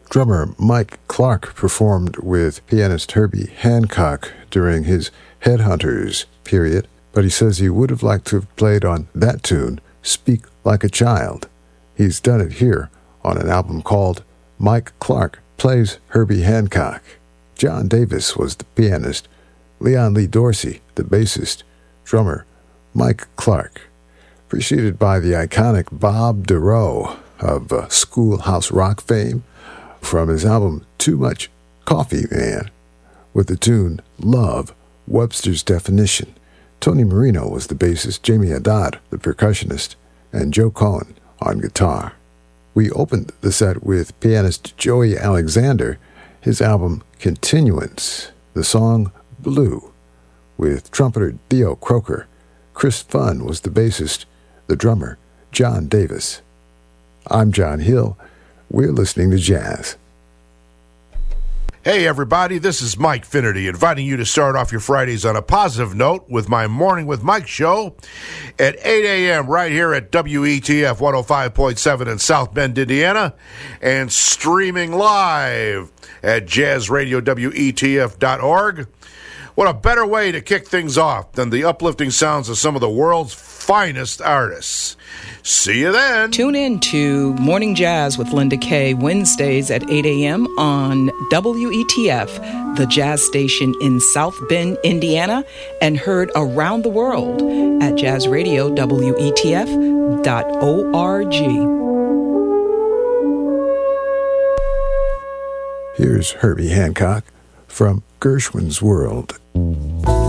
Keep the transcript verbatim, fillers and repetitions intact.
Drummer Mike Clark performed with pianist Herbie Hancock during his Headhunters period, but he says he would have liked to have played on that tune, Speak Like a Child. He's done it here on an album called Mike Clark Plays Herbie Hancock. John Davis was the pianist, Leon Lee Dorsey, the bassist, drummer Mike Clark, preceded by the iconic Bob DeRoe of uh, Schoolhouse Rock fame from his album Too Much Coffee Man with the tune Love, Webster's Definition. Tony Marino was the bassist, Jamie Haddad, the percussionist, and Joe Cohen on guitar. We opened the set with pianist Joey Alexander, his album Continuance, the song Blue, with trumpeter Theo Croker. Chris Funn was the bassist, the drummer John Davis. I'm John Hill. We're listening to jazz. Hey everybody, this is Mike Finnerty inviting you to start off your Fridays on a positive note with my Morning with Mike show at eight a.m. right here at W E T F one oh five point seven in South Bend, Indiana, and streaming live at jazz radio W E T F dot org. What a better way to kick things off than the uplifting sounds of some of the world's finest artists. See you then. Tune in to Morning Jazz with Linda Kay, Wednesdays at eight a.m. on W E T F, the jazz station in South Bend, Indiana, and heard around the world at jazz radio W E T F dot org. Here's Herbie Hancock from Gershwin's World.